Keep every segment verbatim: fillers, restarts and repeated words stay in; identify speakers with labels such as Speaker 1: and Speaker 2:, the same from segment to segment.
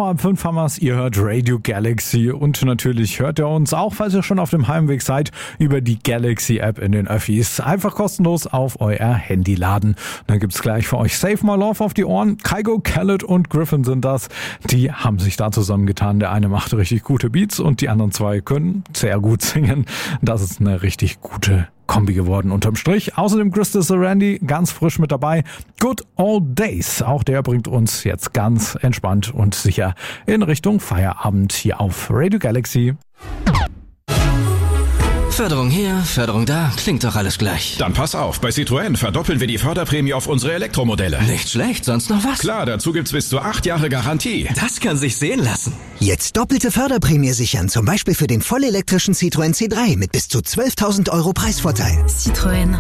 Speaker 1: vor halb fünf haben wir's. Ihr hört Radio Galaxy und natürlich hört ihr uns auch, falls ihr schon auf dem Heimweg seid, über die Galaxy-App in den Öffis. Einfach kostenlos auf euer Handy laden. Dann gibt's gleich für euch Save My Love auf die Ohren. Kygo, Khaled und Griffin sind das. Die haben sich da zusammengetan. Der eine macht richtig gute Beats und die anderen zwei können sehr gut singen. Das ist eine richtig gute Kombi geworden unterm Strich. Außerdem Krista Sarandi ganz frisch mit dabei. Good Old Days. Auch der bringt uns jetzt ganz entspannt und sicher in Richtung Feierabend hier auf Radio Galaxy.
Speaker 2: Förderung hier, Förderung da, klingt doch alles gleich.
Speaker 3: Dann pass auf, bei Citroën verdoppeln wir die Förderprämie auf unsere Elektromodelle.
Speaker 2: Nicht schlecht, sonst noch was?
Speaker 3: Klar, dazu gibt's bis zu acht Jahre Garantie.
Speaker 2: Das kann sich sehen lassen.
Speaker 4: Jetzt doppelte Förderprämie sichern, zum Beispiel für den vollelektrischen Citroën C drei mit bis zu zwölftausend Euro Preisvorteil.
Speaker 5: Citroën.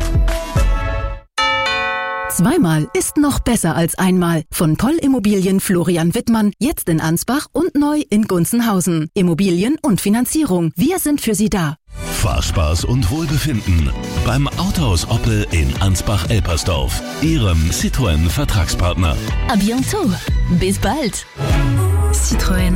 Speaker 5: Zweimal ist noch besser als einmal. Von Poll Immobilien Florian Wittmann, jetzt in Ansbach und neu in Gunzenhausen. Immobilien und Finanzierung, wir sind für Sie da.
Speaker 6: Fahrspaß und Wohlbefinden beim Autohaus Oppel in Ansbach-Elpersdorf, Ihrem Citroën-Vertragspartner.
Speaker 5: A bientôt. Bis bald. Citroën.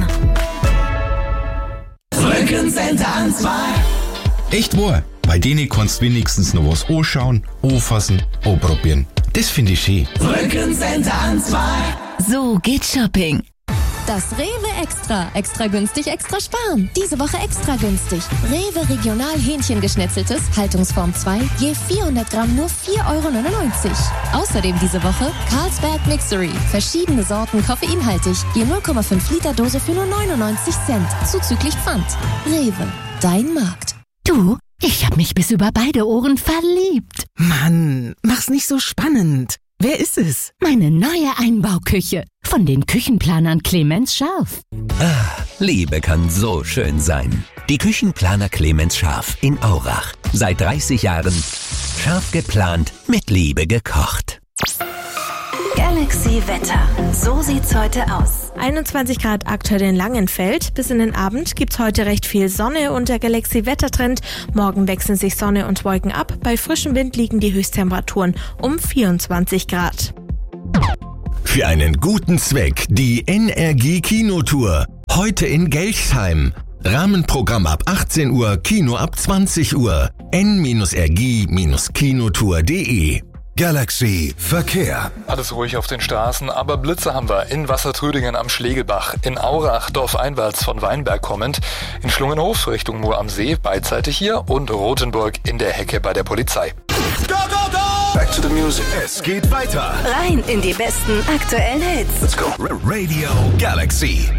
Speaker 7: Rückencenter Ansbach.
Speaker 8: Echt wahr, bei denen kannst du wenigstens noch was anschauen, anfassen, anprobieren. Das finde ich schön.
Speaker 7: Rückencenter Ansbach.
Speaker 5: So geht Shopping.
Speaker 9: Das Rewe Extra. Extra günstig, extra sparen. Diese Woche extra günstig. Rewe Regional Hähnchengeschnetzeltes, Haltungsform zwei, je vierhundert Gramm nur vier Euro neunundneunzig. Außerdem diese Woche Carlsberg Mixery. Verschiedene Sorten koffeinhaltig, je null Komma fünf Liter Dose für nur neunundneunzig Cent. Zuzüglich Pfand. Rewe, dein Markt.
Speaker 5: Du, ich hab mich bis über beide Ohren verliebt.
Speaker 10: Mann, mach's nicht so spannend. Wer ist es?
Speaker 5: Meine neue Einbauküche. Von den Küchenplanern Clemens Scharf.
Speaker 11: Ah, Liebe kann so schön sein. Die Küchenplaner Clemens Scharf in Aurach. Seit dreißig Jahren scharf geplant, mit Liebe gekocht.
Speaker 12: Galaxy Wetter. So sieht's heute aus.
Speaker 13: einundzwanzig Grad aktuell in Langenfeld. Bis in den Abend gibt's heute recht viel Sonne und der Galaxy Wettertrend. Morgen wechseln sich Sonne und Wolken ab. Bei frischem Wind liegen die Höchsttemperaturen um vierundzwanzig Grad.
Speaker 8: Für einen guten Zweck die N R G Kinotour. Heute in Gelchsheim. Rahmenprogramm ab achtzehn Uhr, Kino ab zwanzig Uhr. n R g kinotour punkt de.
Speaker 14: Galaxy Verkehr.
Speaker 15: Alles ruhig auf den Straßen, aber Blitze haben wir in Wassertrödingen am Schlegelbach, in Aurach dorfeinwärts von Weinberg kommend, in Schlungenhof Richtung Mur am See beidseitig hier und Rothenburg in der Hecke bei der Polizei.
Speaker 14: Go, go, go! Back to the music. Es geht weiter.
Speaker 12: Rein in die besten aktuellen Hits.
Speaker 14: Let's go. Radio Galaxy.